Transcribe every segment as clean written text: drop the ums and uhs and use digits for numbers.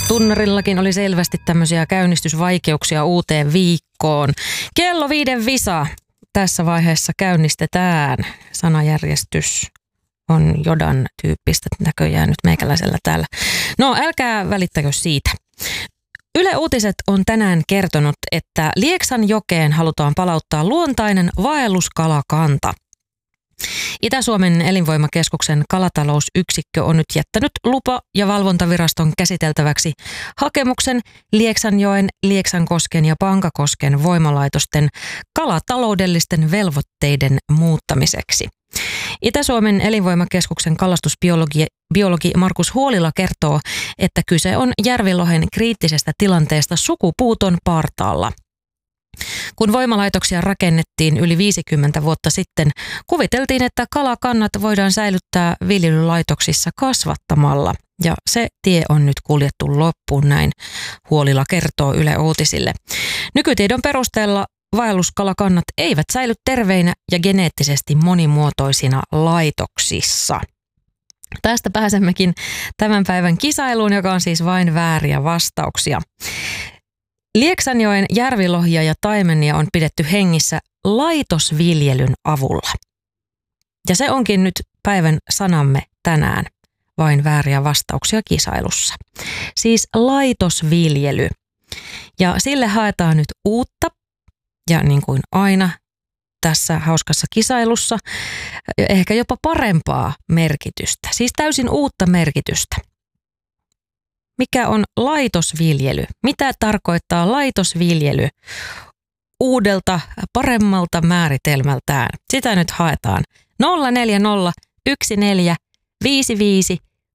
Tunnarillakin oli selvästi tämmöisiä käynnistysvaikeuksia uuteen viikkoon. Kello 5 visa. Tässä vaiheessa käynnistetään. Sanajärjestys on jodan tyyppistä näköjään nyt meikäläisellä täällä. No älkää välittäkö siitä. Yle Uutiset on tänään kertonut, että Lieksanjokeen halutaan palauttaa luontainen vaelluskalakanta. Itä-Suomen elinvoimakeskuksen kalatalousyksikkö on nyt jättänyt lupa- ja valvontaviraston käsiteltäväksi hakemuksen Lieksanjoen, Lieksankosken ja Pankakosken voimalaitosten kalataloudellisten velvoitteiden muuttamiseksi. Itä-Suomen elinvoimakeskuksen kalastusbiologi Markus Huolila kertoo, että kyse on järvilohen kriittisestä tilanteesta sukupuuton partaalla. Kun voimalaitoksia rakennettiin yli 50 vuotta sitten, kuviteltiin, että kalakannat voidaan säilyttää viljelylaitoksissa kasvattamalla. Ja se tie on nyt kuljettu loppuun, näin Huolila kertoo Yle Uutisille. Nykytiedon perusteella vaelluskalakannat eivät säily terveinä ja geneettisesti monimuotoisina laitoksissa. Tästä pääsemmekin tämän päivän kisailuun, joka on siis vain vääriä vastauksia. Lieksanjoen järvilohia ja taimenia on pidetty hengissä laitosviljelyn avulla. Ja se onkin nyt päivän sanamme tänään, vain vääriä vastauksia kisailussa. Siis laitosviljely. Ja sille haetaan nyt uutta ja niin kuin aina tässä hauskassa kisailussa ehkä jopa parempaa merkitystä. Siis täysin uutta merkitystä. Mikä on laitosviljely? Mitä tarkoittaa laitosviljely uudelta, paremmalta määritelmältään? Sitä nyt haetaan. 040 14 55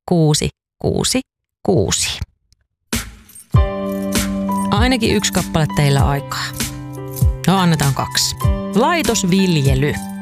666. Ainakin yksi kappale teillä aikaa. No annetaan 2. Laitosviljely.